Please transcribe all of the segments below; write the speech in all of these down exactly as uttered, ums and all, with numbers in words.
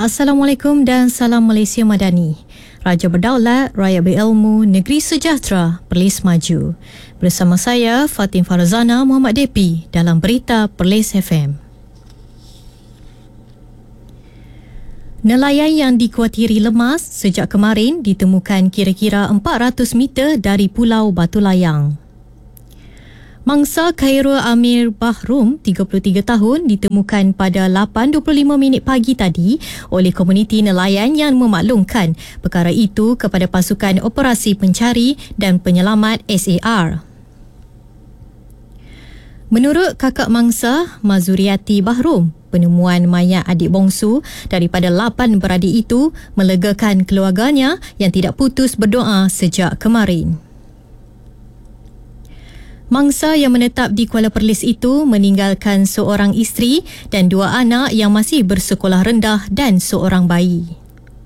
Assalamualaikum dan salam Malaysia Madani. Raja berdaulat, rakyat berilmu, negeri sejahtera, Perlis maju. Bersama saya, Fatin Farazana Muhammad Depi dalam Berita Perlis F M. Nelayan yang dikhawatiri lemas sejak kemarin ditemukan kira-kira empat ratus meter dari Pulau Batu Layang. Mangsa Khairul Amir Bahrum, tiga puluh tiga tahun, ditemukan pada lapan dua puluh lima minit pagi tadi oleh komuniti nelayan yang memaklumkan perkara itu kepada Pasukan Operasi Pencari dan Penyelamat S A R. Menurut kakak mangsa, Mazuriati Bahrum, penemuan mayat adik bongsu daripada lapan beradik itu melegakan keluarganya yang tidak putus berdoa sejak kemarin. Mangsa yang menetap di Kuala Perlis itu meninggalkan seorang isteri dan dua anak yang masih bersekolah rendah dan seorang bayi.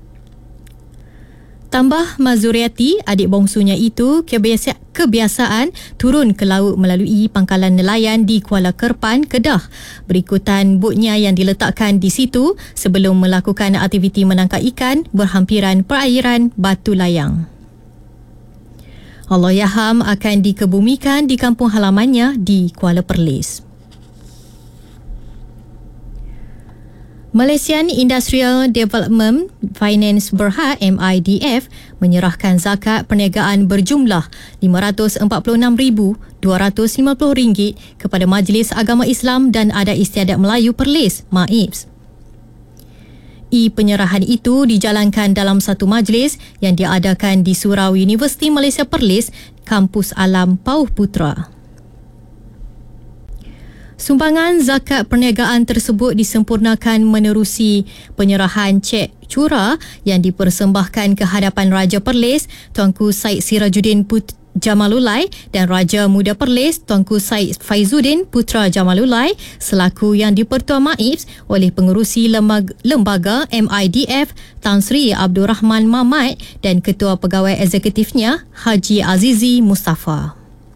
Tambah Mazuriati, adik bongsunya itu kebiasa- kebiasaan turun ke laut melalui pangkalan nelayan di Kuala Kerpan, Kedah, berikutan botnya yang diletakkan di situ sebelum melakukan aktiviti menangkap ikan berhampiran perairan Batu Layang. Allahyarham akan dikebumikan di kampung halamannya di Kuala Perlis. Malaysian Industrial Development Finance Berhad M I D F menyerahkan zakat perniagaan berjumlah lima ratus empat puluh enam ribu dua ratus lima puluh ringgit kepada Majlis Agama Islam dan Adat Istiadat Melayu Perlis, M A I P S. I-penyerahan itu dijalankan dalam satu majlis yang diadakan di Surau Universiti Malaysia Perlis, Kampus Alam Pauh Putra. Sumbangan zakat perniagaan tersebut disempurnakan menerusi penyerahan cek cura yang dipersembahkan ke hadapan Raja Perlis, Tuanku Said Sirajuddin Put- Jamalulai dan Raja Muda Perlis, Tuanku Said Faizuddin Putra Jamalulai selaku yang dipertua M A I P S oleh pengerusi lembaga, lembaga M I D F Tan Sri Abdul Rahman Mahmat dan Ketua Pegawai Eksekutifnya Haji Azizi Mustafa.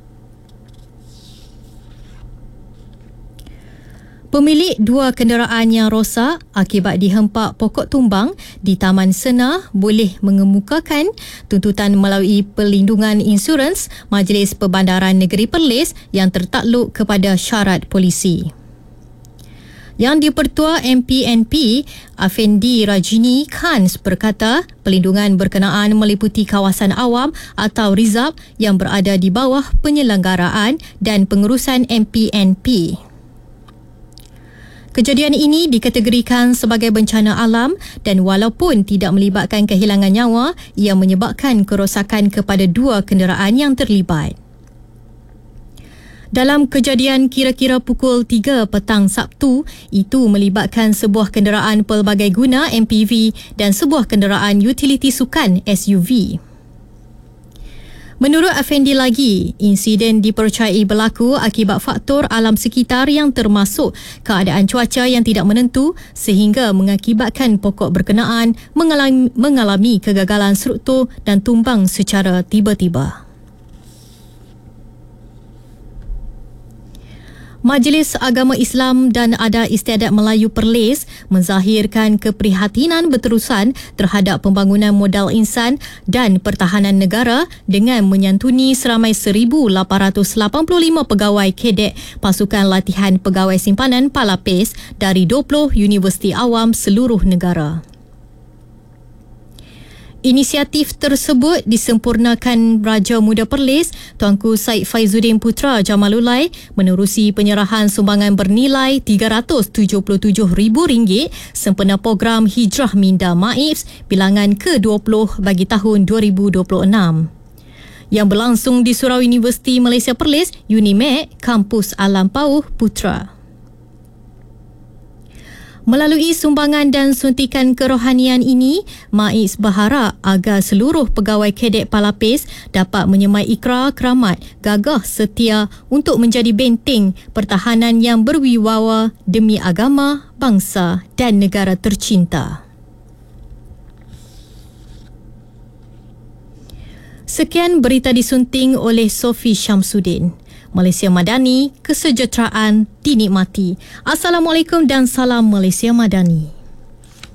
Pemilik dua kenderaan yang rosak akibat dihempak pokok tumbang di Taman Sena boleh mengemukakan tuntutan melalui pelindungan insurans Majlis Perbandaran Negeri Perlis yang tertakluk kepada syarat polisi. Yang dipertua M P N P, Afendi Rajini Khan berkata pelindungan berkenaan meliputi kawasan awam atau rizab yang berada di bawah penyelenggaraan dan pengurusan M P N P. Kejadian ini dikategorikan sebagai bencana alam dan walaupun tidak melibatkan kehilangan nyawa, ia menyebabkan kerosakan kepada dua kenderaan yang terlibat. Dalam kejadian kira-kira pukul tiga petang Sabtu, itu melibatkan sebuah kenderaan pelbagai guna M P V dan sebuah kenderaan utiliti sukan S U V. Menurut Afendi lagi, insiden dipercayai berlaku akibat faktor alam sekitar yang termasuk keadaan cuaca yang tidak menentu sehingga mengakibatkan pokok berkenaan mengalami, mengalami kegagalan struktur dan tumbang secara tiba-tiba. Majlis Agama Islam dan Adat Istiadat Melayu Perlis menzahirkan keprihatinan berterusan terhadap pembangunan modal insan dan pertahanan negara dengan menyantuni seramai seribu lapan ratus lapan puluh lima pegawai kedek Pasukan Latihan Pegawai Simpanan Palapis dari dua puluh universiti awam seluruh negara. Inisiatif tersebut disempurnakan Raja Muda Perlis, Tuanku Said Faizuddin Putra Jamalulai menerusi penyerahan sumbangan bernilai tiga ratus tujuh puluh tujuh ribu ringgit sempena program Hijrah Minda M A I P S bilangan ke dua puluh bagi tahun dua ribu dua puluh enam. Yang berlangsung di Surau Universiti Malaysia Perlis, UNIMED, Kampus Alam Pauh Putra. Melalui sumbangan dan suntikan kerohanian ini, M A I P S berharap agar seluruh pegawai kedek Palapis dapat menyemai ikrar keramat, gagah setia untuk menjadi benteng pertahanan yang berwibawa demi agama, bangsa dan negara tercinta. Sekian berita disunting oleh Sofi Syamsuddin. Malaysia Madani, kesejahteraan dinikmati. Assalamualaikum dan salam Malaysia Madani.